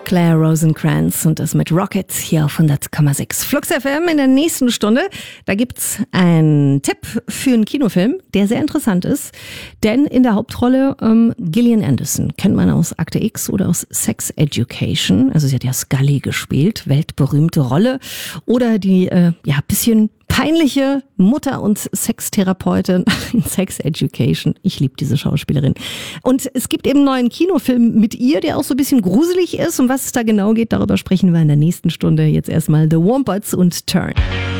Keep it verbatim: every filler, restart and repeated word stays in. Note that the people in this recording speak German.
Claire Rosencrantz und das mit Rockets hier auf hundert Komma sechs. Flux F M in der nächsten Stunde. Da gibt's einen Tipp für einen Kinofilm, der sehr interessant ist. Denn in der Hauptrolle ähm, Gillian Anderson, kennt man aus Akte X oder aus Sex Education. Also sie hat ja Scully gespielt, weltberühmte Rolle. Oder die äh, ja bisschen peinliche Mutter und Sextherapeutin in Sex Education. Ich liebe diese Schauspielerin. Und es gibt eben einen neuen Kinofilm mit ihr, der auch so ein bisschen gruselig ist. Um was es da genau geht, darüber sprechen wir in der nächsten Stunde. Jetzt erstmal The Wombats und Turn.